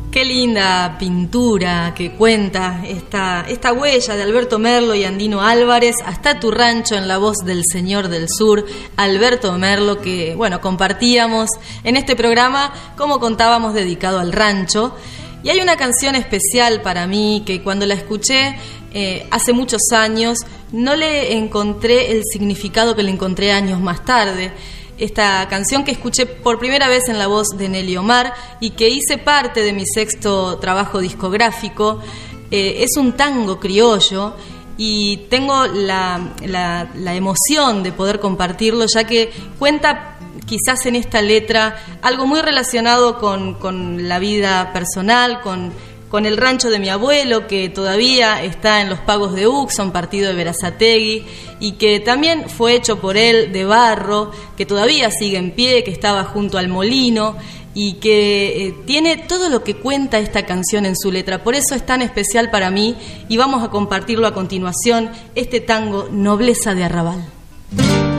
Qué linda pintura que cuenta esta huella de Alberto Merlo y Andino Álvarez, Hasta tu rancho, en la voz del señor del sur, Alberto Merlo, que compartíamos en este programa, como contábamos, dedicado al rancho. Y hay una canción especial para mí que cuando la escuché hace muchos años no le encontré el significado que le encontré años más tarde. Esta canción que escuché por primera vez en la voz de Nelly Omar y que hice parte de mi 6º trabajo discográfico, es un tango criollo y tengo la emoción de poder compartirlo, ya que cuenta quizás en esta letra algo muy relacionado con la vida personal, con el rancho de mi abuelo, que todavía está en los Pagos de Uxon, partido de Berazategui, y que también fue hecho por él de barro, que todavía sigue en pie, que estaba junto al molino, y que tiene todo lo que cuenta esta canción en su letra. Por eso es tan especial para mí, y vamos a compartirlo a continuación, este tango Nobleza de Arrabal.